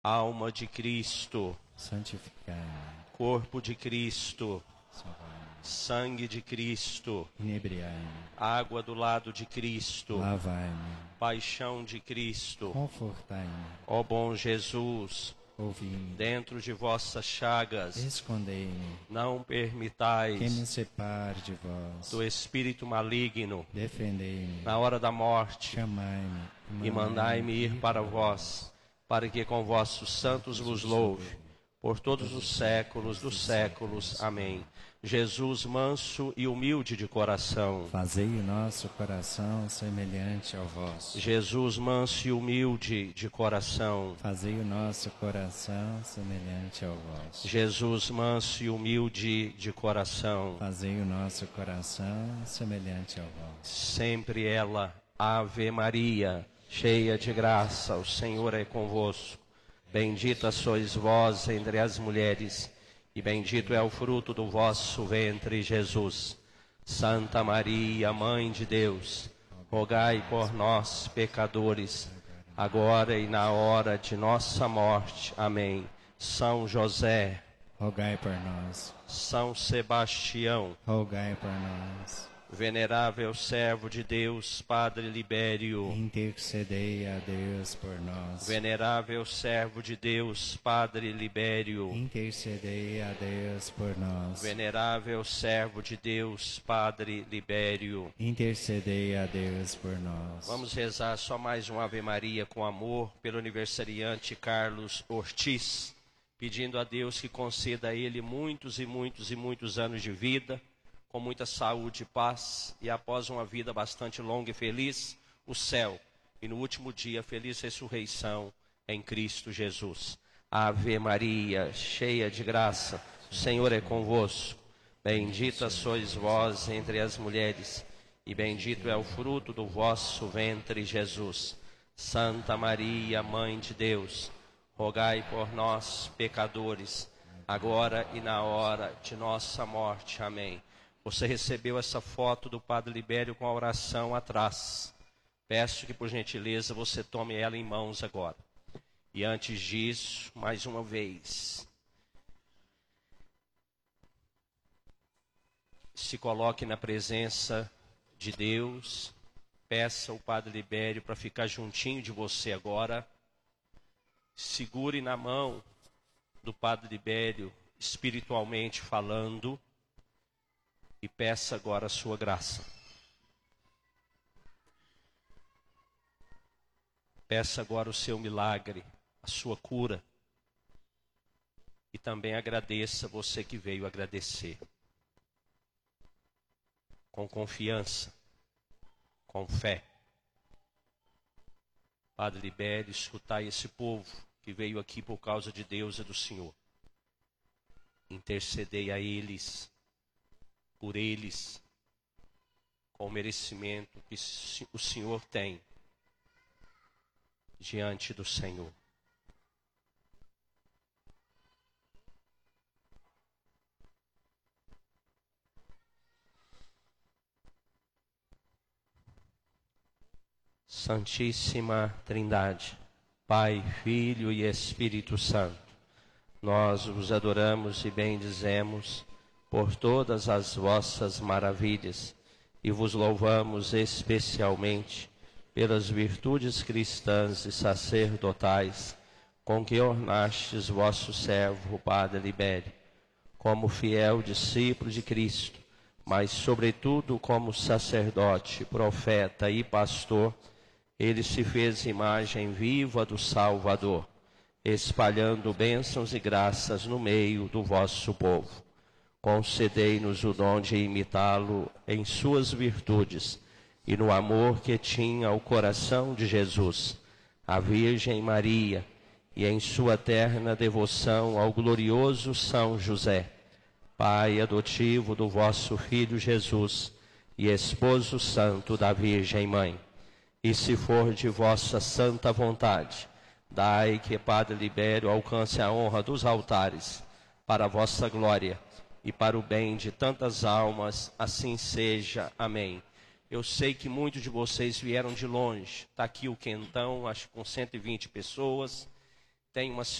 Alma de Cristo, santificai-me. corpo de Cristo, Salvai-me. sangue de Cristo, Inebriai-me. água do lado de Cristo, Lavai-me. paixão de Cristo. Confortai-me. Ó bom Jesus, Ouvi-me. dentro de vossas chagas, Escondei-me. não Que me permitais separe de vós. do espírito maligno, Defendei-me. na hora da morte, Chamai-me. e mandai-me ir para vós, para que com vossos santos vos louve, por todos os séculos dos séculos. Amém. Jesus manso e humilde de coração, Fazei o nosso coração semelhante ao vosso. Jesus manso e humilde de coração, Fazei o nosso coração semelhante ao vosso. Jesus manso e humilde de coração, Fazei o nosso coração semelhante ao vosso. sempre ela, Ave Maria, cheia de graça, o Senhor é convosco. Bendita sois vós entre as mulheres, e bendito é o fruto do vosso ventre, Jesus. Santa Maria, Mãe de Deus, rogai por nós, pecadores, agora e na hora de nossa morte. Amém. São José, Rogai por nós. São Sebastião, Rogai por nós. venerável servo de Deus, Padre Libério, Intercedei a Deus por nós. venerável servo de Deus, Padre Libério, Intercedei a Deus por nós. venerável servo de Deus, Padre Libério. Intercedei a Deus por nós. Vamos rezar só mais um Ave Maria com amor pelo aniversariante Carlos Ortiz, pedindo a Deus que conceda a ele muitos e muitos e muitos anos de vida, com muita saúde e paz, e após uma vida bastante longa e feliz, o céu, e no último dia, feliz ressurreição em Cristo Jesus. Ave Maria, cheia de graça, o Senhor é convosco. Bendita sois vós entre as mulheres, e bendito é o fruto do vosso ventre, Jesus. Santa Maria, Mãe de Deus, rogai por nós, pecadores, agora e na hora de nossa morte. Amém. Você recebeu essa foto do Padre Libério com a oração atrás. Peço que, por gentileza, você tome ela em mãos agora. E antes disso, mais uma vez, se coloque na presença de Deus. Peça ao Padre Libério para ficar juntinho de você agora. Segure na mão do Padre Libério, espiritualmente falando, e peça agora a sua graça. Peça agora o seu milagre, a sua cura. E também agradeça você que veio agradecer. Com confiança, com fé. Padre Libério, escutai esse povo que veio aqui por causa de Deus e do Senhor. Intercedei a eles, por eles, com o merecimento que o Senhor tem diante do Senhor. Santíssima Trindade, Pai, Filho e Espírito Santo, nós vos adoramos e bendizemos por todas as vossas maravilhas, e vos louvamos especialmente pelas virtudes cristãs e sacerdotais com que ornastes vosso servo, o Padre Libério, como fiel discípulo de Cristo, mas sobretudo como sacerdote, profeta e pastor. Ele se fez imagem viva do Salvador, espalhando bênçãos e graças no meio do vosso povo. Concedei-nos o dom de imitá-lo em suas virtudes e no amor que tinha ao coração de Jesus, a Virgem Maria, e em sua terna devoção ao glorioso São José, pai adotivo do vosso Filho Jesus e esposo santo da Virgem Mãe. E se for de vossa santa vontade, dai que Padre Libério alcance a honra dos altares, para a vossa glória e para o bem de tantas almas, assim seja. Amém. Eu sei que muitos de vocês vieram de longe. Está aqui o quentão, acho que com 120 pessoas. tem uma